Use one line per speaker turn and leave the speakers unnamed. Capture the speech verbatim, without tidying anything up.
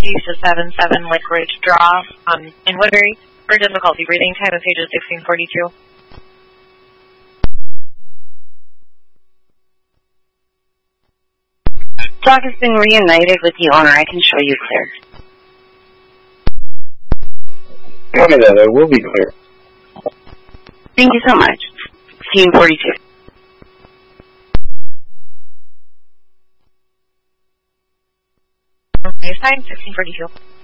to seven seven Lickridge Draw um, in Woodbury for difficulty breathing. Time of page is sixteen forty-two.
Dog has been reunited with the owner. I can show you clear.
Copy that. I will be clear.
Thank you so much. sixteen forty-two.
Next time, sixteen forty-two.